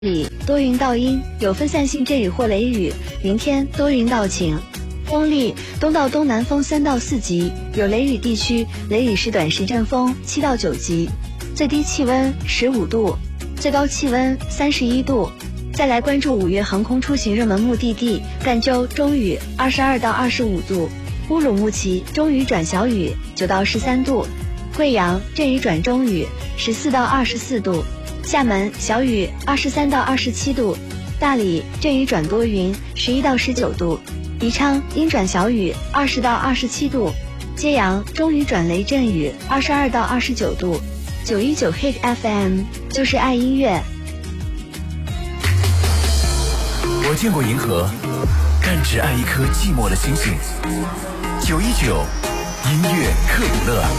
里多云到阴，有分散性阵雨或雷雨，明天多云到晴。风力东到东南风3到4级，有雷雨地区，雷雨是短时阵风7到9级。最低气温15度，最高气温31度。再来关注5月航空出行热门目的地：赣州中雨22到25度，乌鲁木齐中雨转小雨9到13度，贵阳阵雨转中雨14到24度。厦门小雨23到27度，大理阵雨转多云11到19度，宜昌阴转小雨20到27度，揭阳中雨转雷阵雨22到29度。919 Hit FM 就是爱音乐。 我见过银河，但只爱一颗寂寞的星星。919音乐克卜勒。